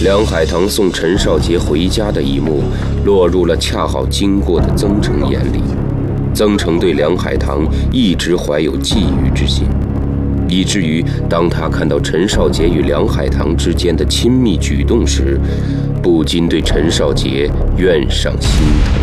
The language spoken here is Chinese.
梁海棠送陈少杰回家的一幕，落入了恰好经过的曾成眼里。曾成对梁海棠一直怀有觊觎之心，以至于当他看到陈少杰与梁海棠之间的亲密举动时，不禁对陈少杰怨上心头。